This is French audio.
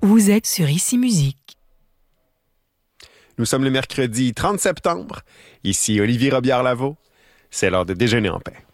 Vous êtes sur Ici Musique. Nous sommes le mercredi 30 septembre. Ici Olivier Robillard-Lavaux. C'est l'heure de déjeuner en paix.